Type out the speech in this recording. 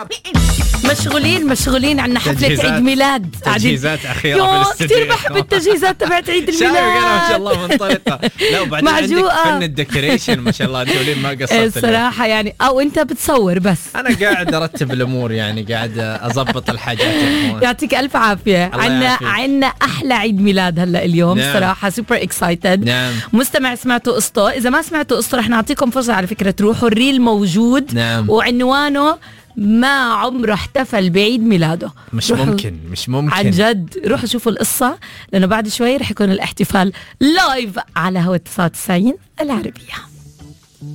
النار. مشغولين عنا حفلة عيد ميلاد. تجهيزات أخيرة في كثير بحب التجهيزات تبعت عيد الميلاد. ما شاء الله منطلقة. لا وبعدين عندك فن الديكوريشن ما شاء الله، انتوا ما قصرتوا الصراحة يعني. أو أنت بتصور بس؟ أنا قاعد أرتب الأمور، يعني قاعد أضبط الحاجات. يعطيك ألف عافية. عنا أحلى عيد ميلاد هلا اليوم. نعم. صراحة سوبر اكسايتد. نعم. مستمع سمعتوا قصته؟ إذا ما سمعتوا قصته رح نعطيكم فرصة على فكرة تروحوا. الريل موجود. نعم. وعنوانه ما عمره احتفل بعيد ميلاده. مش ممكن عن جد. روحوا شوفوا القصة، لأنه بعد شوي رح يكون الاحتفال لايف على هوا 99 العربية.